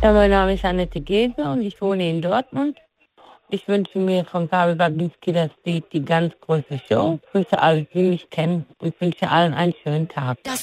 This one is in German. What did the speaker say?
Ja, mein Name ist Annette Gese und ich wohne in Dortmund. Ich wünsche mir von Kabel Babinski das Lied Die ganz große Show. Ich grüße alle, die mich kennen und wünsche allen einen schönen Tag.